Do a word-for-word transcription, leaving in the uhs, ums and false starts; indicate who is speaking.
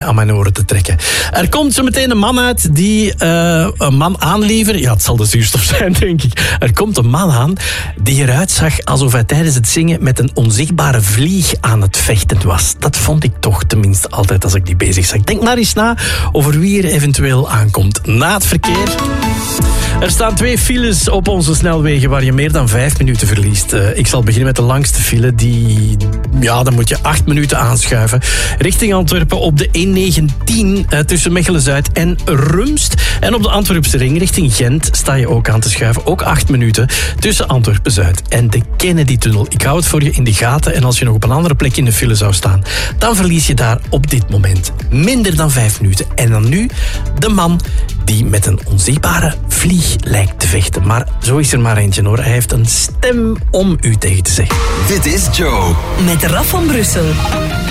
Speaker 1: aan mijn oren te trekken. Er komt zo meteen een man uit die uh, een man aanlevert. Ja, het zal de zuurstof zijn, denk ik. Er komt een man aan die eruit zag alsof hij tijdens het zingen met een onzichtbare vlieg aan het vechten was. Dat vond ik toch tenminste altijd als ik die bezig zag. Denk maar eens na over wie er eventueel aankomt. Na het verkeer. Er staan twee files op onze snelwegen waar je meer dan vijf minuten verliest. Uh, ik zal beginnen met de langste file. Die, ja, dan moet je acht minuten aanschuiven. Richting Antwerpen op de N negentien uh, tussen Mechelen-Zuid en Rumst. En op de Antwerpse ring richting Gent sta je ook aan te schuiven. Ook acht minuten tussen Antwerpen-Zuid en de Kennedy-tunnel. Ik hou het voor je in de gaten. En als je nog op een andere plek in de file zou staan, dan verlies je daar op dit moment minder dan vijf minuten. En dan nu de man die met een onzichtbare vlieg lijkt te vechten. Maar zo is er maar eentje hoor. Hij heeft een stem om u tegen te zeggen.
Speaker 2: Dit is Joe.
Speaker 3: Met Raf van Brussel.